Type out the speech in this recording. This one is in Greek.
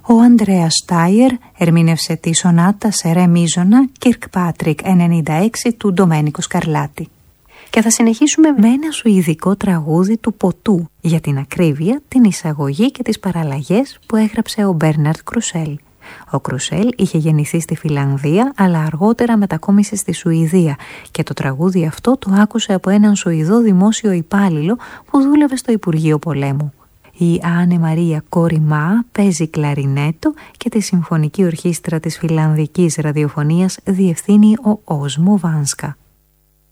Ο Ανδρέας Στάιερ ερμήνευσε τη σονάτα σε ρε μίζωνα Kirkpatrick 96 του Ντομένικο Σκαρλάτη. Και θα συνεχίσουμε με ένα σουηδικό τραγούδι του ποτού, για την ακρίβεια, την εισαγωγή και τις παραλλαγές που έγραψε ο Μπέρναρτ Κρουσέλ. Ο Κρουσέλ είχε γεννηθεί στη Φιλανδία, αλλά αργότερα μετακόμισε στη Σουηδία και το τραγούδι αυτό το άκουσε από έναν Σουηδό δημόσιο υπάλληλο που δούλευε στο Υπουργείο Πολέμου. Η Άνε Μαρία Κοριμά παίζει κλαρινέτο και τη Συμφωνική Ορχήστρα της Φιλανδικής Ραδιοφωνίας διευθύνει ο Όσμο Βάνσκα.